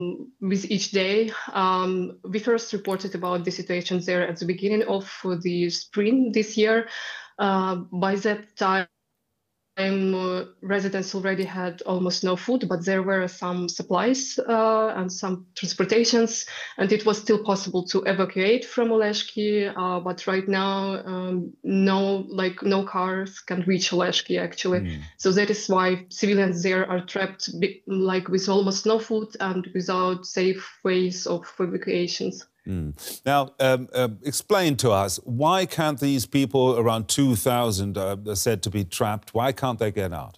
with each day. We first reported about the situation there at the beginning of the spring this year. By that time, residents already had almost no food, but there were some supplies and some transportations, and it was still possible to evacuate from Oleshki. But right now, no cars can reach Oleshki actually. So that is why civilians there are trapped, with almost no food and without safe ways of evacuations. Now, explain to us, why can't these people, around 2,000 are said to be trapped, why can't they get out?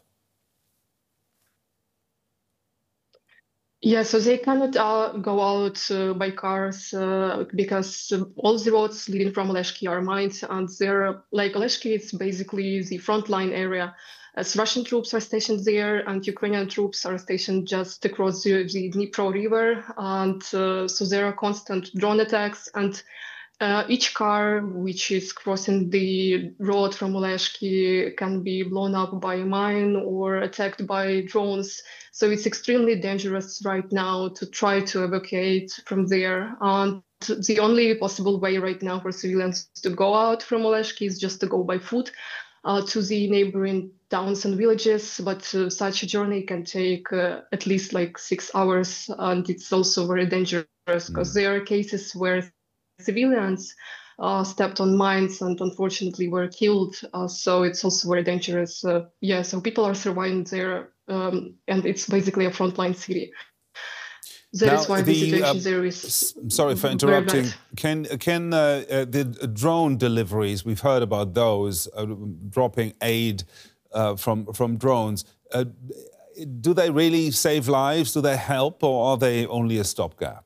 Yeah, so they cannot go out by cars because all the roads leading from Oleshki are mined, and Oleshki is basically the frontline area, as Russian troops are stationed there and Ukrainian troops are stationed just across the Dnipro River, and so there are constant drone attacks, and each car which is crossing the road from Oleshki can be blown up by a mine or attacked by drones. So it's extremely dangerous right now to try to evacuate from there. And the only possible way right now for civilians to go out from Oleshki is just to go by foot to the neighboring towns and villages. But such a journey can take at least 6 hours. And it's also very dangerous because there are cases where civilians stepped on mines and unfortunately were killed. So it's also very dangerous. So people are surviving there, and it's basically a frontline city. That is why the situation there is sorry for interrupting. Can the drone deliveries, we've heard about those, dropping aid from drones, do they really save lives? Do they help, or are they only a stopgap?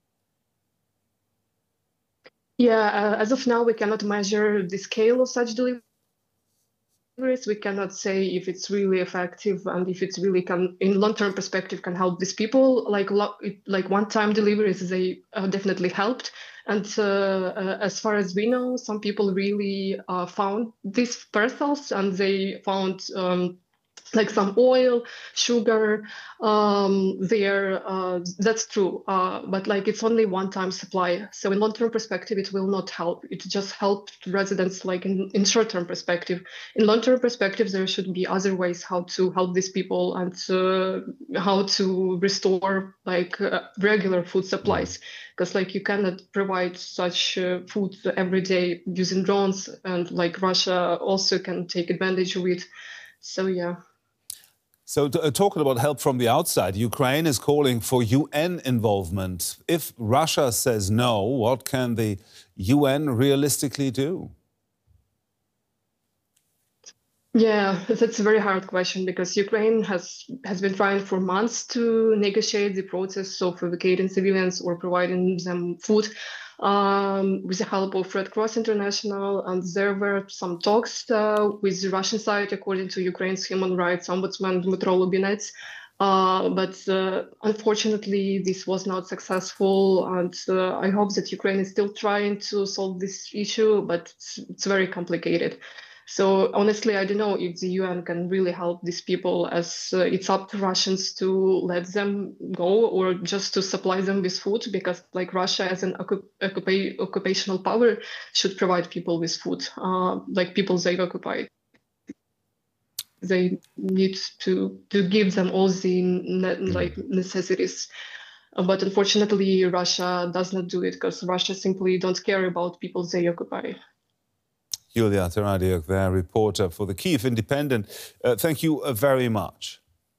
Yeah, as of now, we cannot measure the scale of such deliveries. We cannot say if it's really effective and if it's really in long-term perspective, can help these people. Like one-time deliveries, they definitely helped. And as far as we know, some people really found these parcels, and they found some oil, sugar there. That's true, but it's only one-time supply. So in long-term perspective, it will not help. It just helped residents in short-term perspective. In long-term perspective, there should be other ways how to help these people and how to restore regular food supplies. Because you cannot provide such food every day using drones, and Russia also can take advantage of it. So yeah. So talking about help from the outside, Ukraine is calling for UN involvement. If Russia says no, what can the UN realistically do? Yeah, that's a very hard question, because Ukraine has been trying for months to negotiate the process of evacuating civilians or providing them food with the help of Red Cross International. And there were some talks with the Russian side, according to Ukraine's human rights ombudsman Dmytro Lubinets. But unfortunately, this was not successful. And I hope that Ukraine is still trying to solve this issue, but it's very complicated. So honestly, I don't know if the UN can really help these people, as it's up to Russians to let them go or just to supply them with food, because Russia as an occupational power should provide people with food, people they occupy. They need to give them all the necessities. But unfortunately, Russia does not do it, because Russia simply don't care about people they occupy. Yulia Taradyuk there, reporter for the Kyiv Independent. Thank you very much.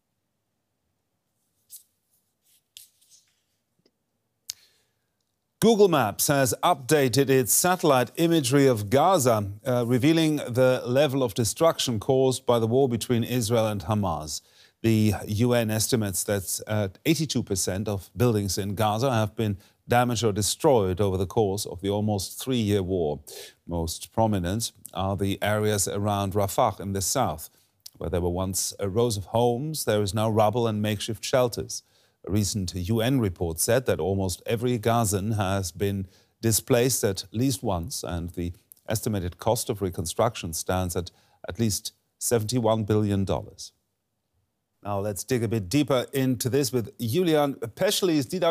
Google Maps has updated its satellite imagery of Gaza, revealing the level of destruction caused by the war between Israel and Hamas. The UN estimates that 82% of buildings in Gaza have been damaged or destroyed over the course of the almost 3-year war. Most prominent are the areas around Rafah in the south. Where there were once rows of homes, there is now rubble and makeshift shelters. A recent UN report said that almost every Gazan has been displaced at least once, and the estimated cost of reconstruction stands at least $71 billion. Now let's dig a bit deeper into this with Julian Peschel.